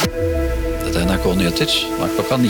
Dette er NRK Nyheter, nå er klokka 9.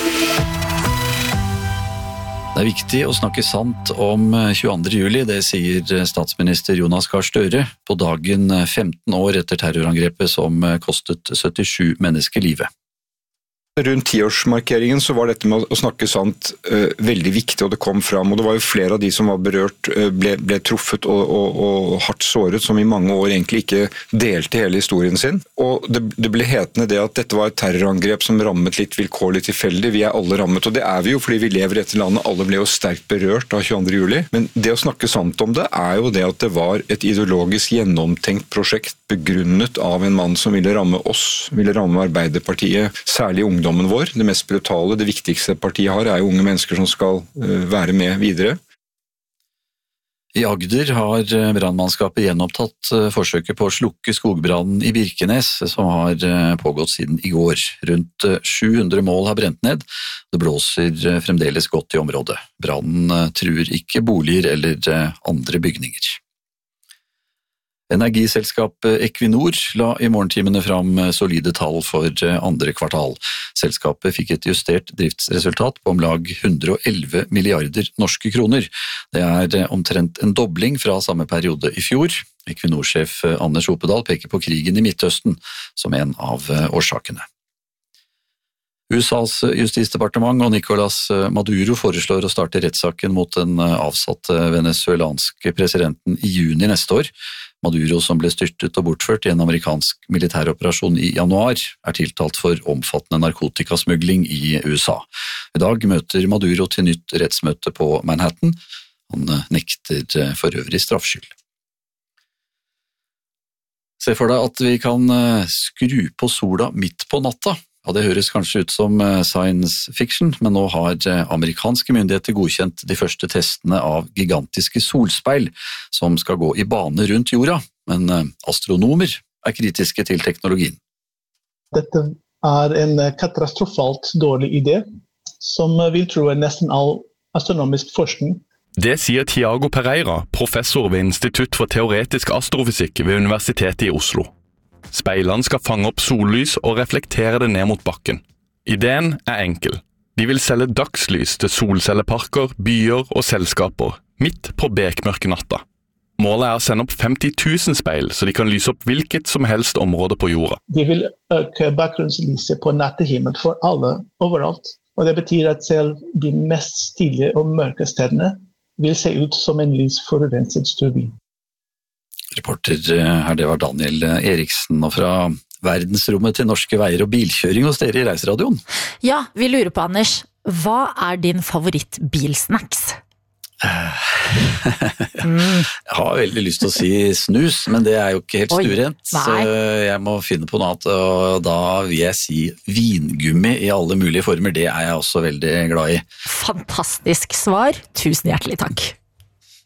Det er viktig å snakke sant om 22. juli, det sier statsminister Jonas Gahr Støre på dagen 15 år etter terrorangrepet som kostet 77 mennesker livet. Rundt 10-årsmarkeringen så var dette med å snakke sant veldig viktig, og det kom fram, og det var jo flere av de som var berørt, ble truffet og hardt såret, som i mange år egentlig ikke delte hele historien sin. Og det ble hetende det at dette var et terrorangrep som rammet litt vilkårlig tilfeldig. Vi er alle rammet, og det er vi jo fordi vi lever i dette landet. Alle ble jo sterkt berørt av 22. juli. Men det å snakke sant om det er jo det at det var et ideologisk gjennomtenkt prosjekt begrunnet av en mann som ville ramme oss, ville ramme Arbeiderpartiet, særlig ungdommen vår. Det mest brutale, det viktigste partiet har, er jo unge mennesker som skal være med videre. I Agder har brannmannskapet gjenopptatt forsøket på å slukke skogbrannen i Birkenes, som har pågått siden i går. Rundt 700 mål har brent ned. Det blåser fremdeles godt i området. Brannen truer ikke boliger eller andre bygninger. Energiselskapet Equinor la i morgentimene fram solide tall for andre kvartal. Selskapet fikk et justert driftsresultat på om lag 111 milliarder norske kroner. Det er omtrent en dobling fra samme periode i fjor. Equinor-sjef Anders Opedal peker på krigen i Midtøsten som en av årsakene. USAs justisdepartement og Nicolás Maduro foreslår å starte rettssaken mot den avsatte venezuelanske presidenten i juni neste år. Maduro, som ble styrtet og bortført i en amerikansk militæroperasjon i januar, er tiltalt for omfattende narkotikasmugling i USA. I dag møter Maduro til nytt rettsmøte på Manhattan. Han nekter for øvrig straffskyld. Se for deg at vi kan skru på sola midt på natta. Ja, det høres kanskje ut som science fiction, men nå har amerikanske myndigheter godkjent de første testene av gigantiske solspeil som skal gå i bane rundt jorda, men astronomer er kritiske til teknologien. Dette er en katastrofalt dårlig idé, som vil true nesten all astronomisk forskning. Det sier Tiago Pereira, professor ved Institutt for teoretisk astrofysikk ved Universitetet i Oslo. Speilene skal fange opp sollys og reflektere det ned mot bakken. Ideen er enkel. De vil selge dagslys til solcelleparker, byer og selskaper, midt på bekmørke natta. Målet er å sende opp 50 000 speil, så de kan lyse opp hvilket som helst område på jorda. De vil øke bakgrunnslyset på nattehimmelen for alle, overalt. Og det betyr at selv de mest stille og mørke stedene vil se ut som en lysforurenset storby. Reporter her, det var Daniel Eriksen, og fra verdensrommet til norske veier og bilkjøring hos dere i Reiseradioen. Ja, vi lurer på, Anders, hva er din favorittbilsnacks? Jeg har veldig lyst til å si snus, men det er jo ikke helt stuerent, så jeg må finne på noe annet, og da vil jeg si vingummi i alle mulige former. Det er jeg også veldig glad i. Fantastisk svar, tusen hjertelig takk.